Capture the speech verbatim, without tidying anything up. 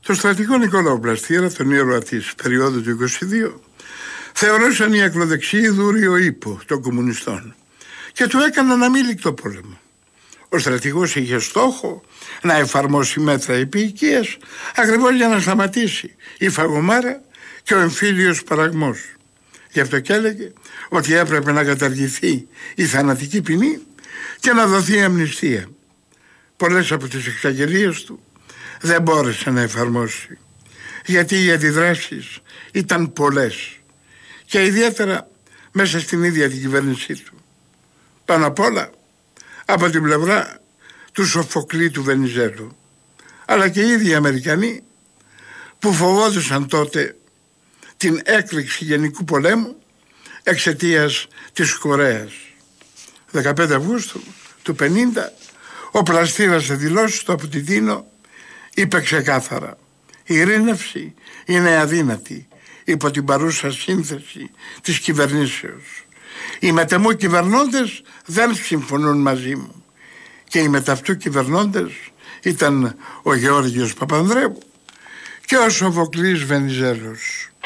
Το στρατηγό Νικόλαο Πλαστήρα, τον ήρωα της περίοδου του είκοσι δύο, θεωρούσαν οι ακροδεξιοί δούριο ύπο των κομμουνιστών και του έκαναν αμήλικτο πόλεμο. Ο στρατηγός είχε στόχο να εφαρμόσει μέτρα επίοικίας ακριβώς για να σταματήσει η φαγωμάρα και ο εμφύλιος παραγμός. Γι' αυτό και έλεγε ότι έπρεπε να καταργηθεί η θανατική ποινή και να δοθεί αμνηστία. Πολλές από τις εξαγγελίες του δεν μπόρεσε να εφαρμόσει, γιατί οι αντιδράσεις ήταν πολλές και ιδιαίτερα μέσα στην ίδια την κυβέρνησή του. Πάνω απ' όλα από την πλευρά του Σοφοκλή του Βενιζέλου, αλλά και οι ίδιοι Αμερικανοί που φοβόντουσαν τότε την έκρηξη γενικού πολέμου εξαιτίας της Κορέας. δεκαπέντε Αυγούστου του πενήντα ο Πλαστήρας σε δηλώσεις του από την Τίνο είπε ξεκάθαρα: η ειρήνευση είναι αδύνατη υπό την παρούσα σύνθεση της κυβερνήσεως. Οι μετεμού κυβερνώντες δεν συμφωνούν μαζί μου. Και οι μεταυτού κυβερνώντες ήταν ο Γεώργιος Παπανδρέου και ο Σοφοκλής Βενιζέλος.